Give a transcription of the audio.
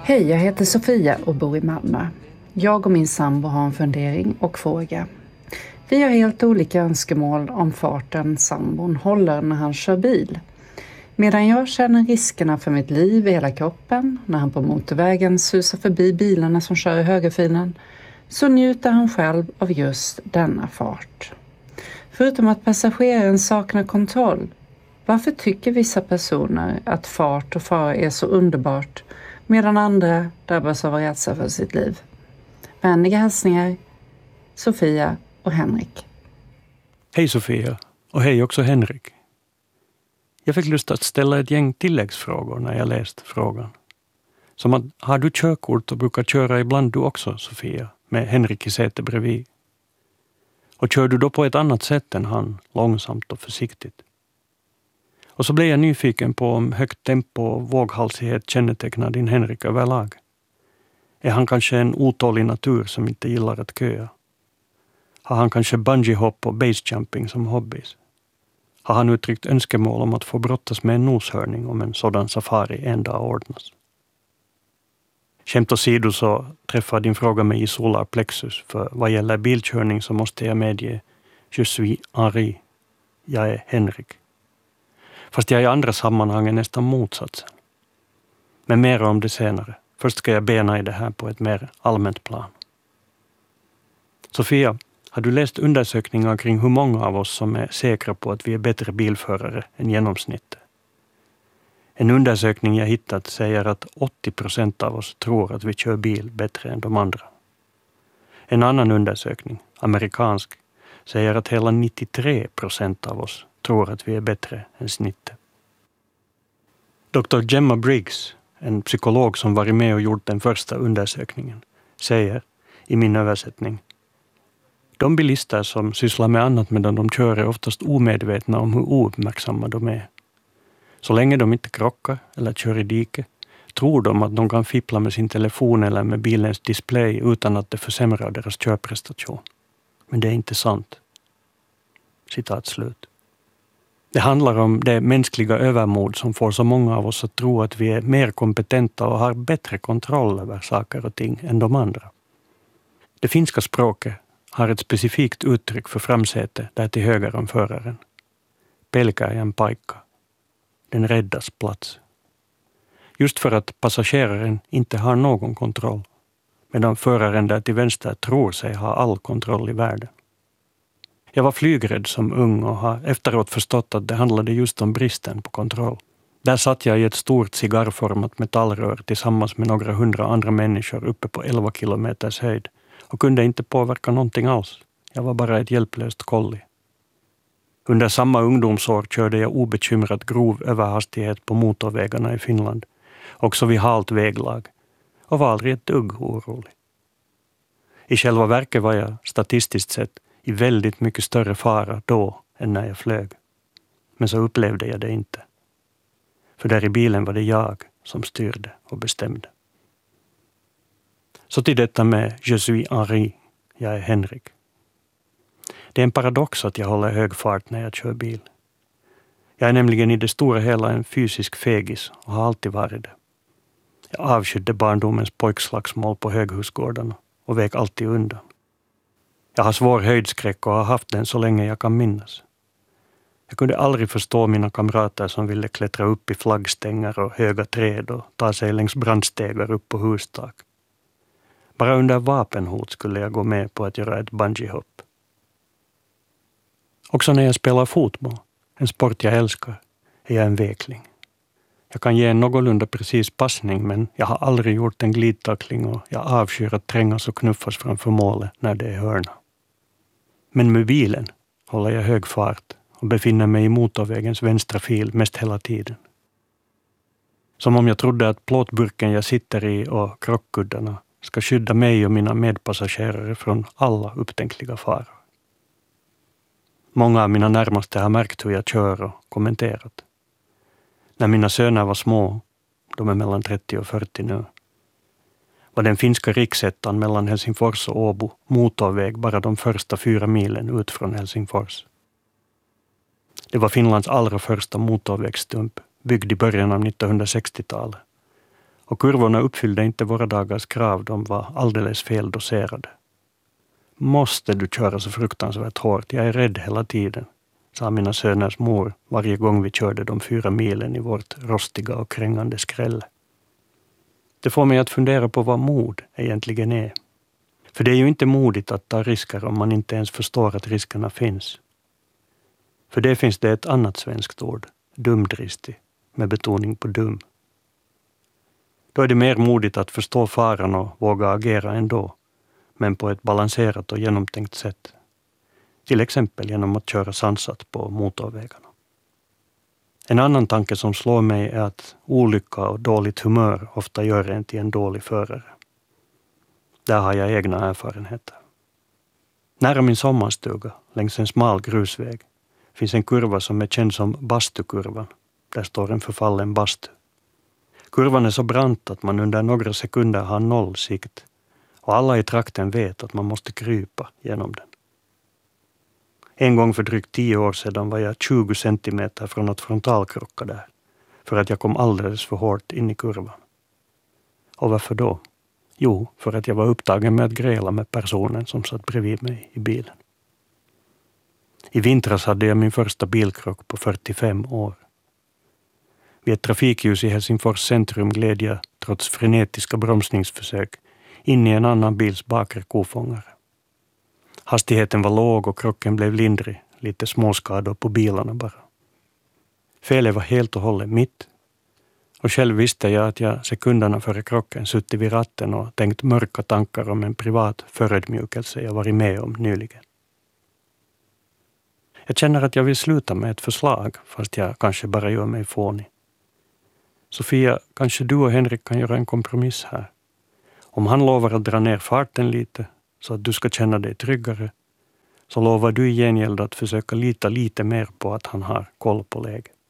Hej, jag heter Sofia och bor i Malmö. Jag och min sambo har en fundering och fråga. Vi har helt olika önskemål om farten sambon håller när han kör bil. Medan jag känner riskerna för mitt liv i hela kroppen när han på motorvägen susar förbi bilarna som kör i högerfilen, så njuter han själv av just denna fart. Förutom att passageraren saknar kontroll, varför tycker vissa personer att fart och fara är så underbart medan andra drabbas av rädsla för sitt liv? Vänliga hälsningar, Sofia och Henrik. Hej Sofia, och hej också Henrik. Jag fick lust att ställa ett gäng tilläggsfrågor när jag läst frågan. Som att, har du körkort och brukar köra ibland du också, Sofia, med Henrik i sätet bredvid? Och kör du då på ett annat sätt än han, långsamt och försiktigt? Och så blev jag nyfiken på om högt tempo och våghalsighet kännetecknar din Henrik överlag. Är han kanske en otålig natur som inte gillar att köa? Har han kanske bungee-hopp och basejumping som hobbys? Har han uttryckt önskemål om att få brottas med en noshörning om en sådan safari en dag ordnas? Skämt åsido så träffar din fråga mig i solar plexus, för vad gäller bilkörning så måste jag medge je suis Henri, jag är Henrik. Fast jag i andra sammanhang är nästan motsatsen. Men mer om det senare. Först ska jag bena i det här på ett mer allmänt plan. Sofia, har du läst undersökningar kring hur många av oss som är säkra på att vi är bättre bilförare än genomsnittet? En undersökning jag hittat säger att 80% av oss tror att vi kör bil bättre än de andra. En annan undersökning, amerikansk, säger att hela 93% av oss tror att vi är bättre än snittet. Dr. Gemma Briggs, en psykolog som varit med och gjort den första undersökningen, säger i min översättning: de bilister som sysslar med annat medan de kör är oftast omedvetna om hur ouppmärksamma de är. Så länge de inte krockar eller kör i dike tror de att de kan fippla med sin telefon eller med bilens display utan att det försämrar deras körprestation. Men det är inte sant. Citat slut. Det handlar om det mänskliga övermod som får så många av oss att tro att vi är mer kompetenta och har bättre kontroll över saker och ting än de andra. Det finska språket har ett specifikt uttryck för framsäte där till höger om föraren. Pelkääjän paikka. Den räddas plats. Just för att passageraren inte har någon kontroll, medan föraren där till vänster tror sig ha all kontroll i världen. Jag var flygrädd som ung och har efteråt förstått att det handlade just om bristen på kontroll. Där satt jag i ett stort cigarrformat metallrör tillsammans med några 100 andra människor uppe på 11 kilometers höjd och kunde inte påverka någonting alls. Jag var bara ett hjälplöst kolli. Under samma ungdomsår körde jag obekymrat grov överhastighet på motorvägarna i Finland, också vid halt väglag, och var aldrig ett dugg orolig. I själva verket var jag statistiskt sett i väldigt mycket större fara då än när jag flög. Men så upplevde jag det inte. För där i bilen var det jag som styrde och bestämde. Så till detta med je suis Henri, jag är Henrik. Det är en paradox att jag håller hög fart när jag kör bil. Jag är nämligen i det stora hela en fysisk fegis och har alltid varit det. Jag avskydde barndomens pojkslagsmål på höghusgårdarna och vek alltid undan. Jag har svår höjdskräck och har haft den så länge jag kan minnas. Jag kunde aldrig förstå mina kamrater som ville klättra upp i flaggstänger och höga träd och ta sig längs brandstegar upp på hustak. Bara under vapenhot skulle jag gå med på att göra ett bungee-hopp. Också när jag spelar fotboll, en sport jag älskar, är jag en vekling. Jag kan ge en någorlunda precis passning, men jag har aldrig gjort en glidtackling och jag avskyr att trängas och knuffas framför målet när det är hörna. Men med bilen håller jag hög fart och befinner mig i motorvägens vänstra fil mest hela tiden. Som om jag trodde att plåtburken jag sitter i och krockkuddarna ska skydda mig och mina medpassagerare från alla upptänkliga faror. Många av mina närmaste har märkt hur jag kör och kommenterat. När mina söner var små, de är mellan 30 och 40 nu, var den finska riksettan mellan Helsingfors och Åbo motorväg bara de första 4 milen ut från Helsingfors. Det var Finlands allra första motorvägsstump, byggd i början av 1960-talet. Och kurvorna uppfyllde inte våra dagars krav, de var alldeles fel doserade. Måste du köra så fruktansvärt hårt? Jag är rädd hela tiden, sa mina söners mor varje gång vi körde de 4 milen i vårt rostiga och krängande skrälle. Det får mig att fundera på vad mod egentligen är. För det är ju inte modigt att ta risker om man inte ens förstår att riskerna finns. För det finns det ett annat svenskt ord, dumdristig, med betoning på dum. Då är det mer modigt att förstå faran och våga agera ändå, men på ett balanserat och genomtänkt sätt. Till exempel genom att köra sansat på motorvägarna. En annan tanke som slår mig är att olycka och dåligt humör ofta gör en till en dålig förare. Där har jag egna erfarenheter. Nära min sommarstuga, längs en smal grusväg, finns en kurva som är känd som bastukurvan. Där står en förfallen bastu. Kurvan är så brant att man under några sekunder har 0 sikt och alla i trakten vet att man måste krypa genom den. En gång för drygt 10 år sedan var jag 20 centimeter från att frontalkrocka där, för att jag kom alldeles för hårt in i kurvan. Och varför då? Jo, för att jag var upptagen med att gräla med personen som satt bredvid mig i bilen. I vintras hade jag min första bilkrock på 45 år. Vid ett trafikljus i Helsingfors centrum gled jag, trots frenetiska bromsningsförsök, in i en annan bils bakre kofångare. Hastigheten var låg och krocken blev lindrig, lite småskador på bilarna bara. Felet var helt och hållet mitt. Och själv visste jag att jag sekunderna före krocken suttit vid ratten och tänkt mörka tankar om en privat förödmjukelse jag varit med om nyligen. Jag känner att jag vill sluta med ett förslag, fast jag kanske bara gör mig fånig. Sofia, kanske du och Henrik kan göra en kompromiss här. Om han lovar att dra ner farten lite, så att du ska känna dig tryggare, så lovar du i gengäld att försöka lita lite mer på att han har koll på läget.